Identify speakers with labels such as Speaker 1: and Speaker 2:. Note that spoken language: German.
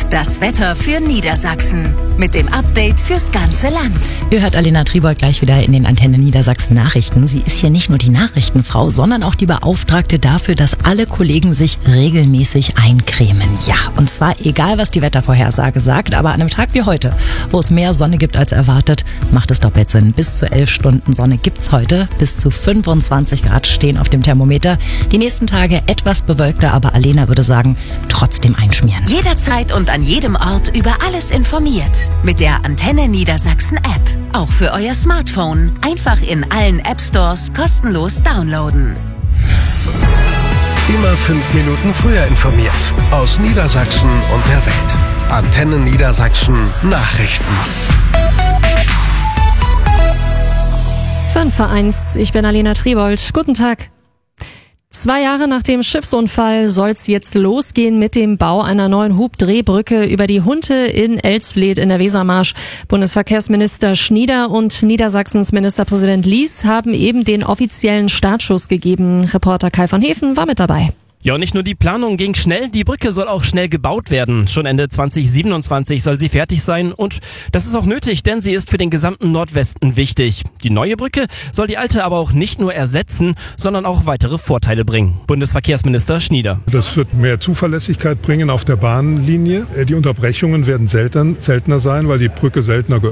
Speaker 1: Das Wetter für Niedersachsen mit dem Update fürs ganze Land.
Speaker 2: Ihr hört Alena Tribold gleich wieder in den Antenne Niedersachsen Nachrichten. Sie ist hier nicht nur die Nachrichtenfrau, sondern auch die Beauftragte dafür, dass alle Kollegen sich regelmäßig eincremen. Ja, und zwar egal, was die Wettervorhersage sagt, aber an einem Tag wie heute, wo es mehr Sonne gibt als erwartet, macht es doppelt Sinn. Bis zu 11 Stunden Sonne gibt's heute. Bis zu 25 Grad stehen auf dem Thermometer. Die nächsten Tage etwas bewölkter, aber Alena würde sagen, trotzdem einschmieren.
Speaker 1: Jederzeit und an jedem Ort über alles informiert. Mit der Antenne Niedersachsen App. Auch für euer Smartphone. Einfach in allen App Stores kostenlos downloaden.
Speaker 3: Immer 5 Minuten früher informiert. Aus Niedersachsen und der Welt. Antenne Niedersachsen Nachrichten.
Speaker 4: 5:1, ich bin Alena Tribold. Guten Tag. 2 Jahre nach dem Schiffsunfall soll's jetzt losgehen mit dem Bau einer neuen Hubdrehbrücke über die Hunte in Elsfleth in der Wesermarsch. Bundesverkehrsminister Schnieder und Niedersachsens Ministerpräsident Lies haben eben den offiziellen Startschuss gegeben. Reporter Kai von Hefen war mit dabei.
Speaker 5: Ja, und nicht nur die Planung ging schnell, die Brücke soll auch schnell gebaut werden. Schon Ende 2027 soll sie fertig sein und das ist auch nötig, denn sie ist für den gesamten Nordwesten wichtig. Die neue Brücke soll die alte aber auch nicht nur ersetzen, sondern auch weitere Vorteile bringen. Bundesverkehrsminister Schnieder.
Speaker 6: Das wird mehr Zuverlässigkeit bringen auf der Bahnlinie. Die Unterbrechungen werden seltener sein, weil die Brücke seltener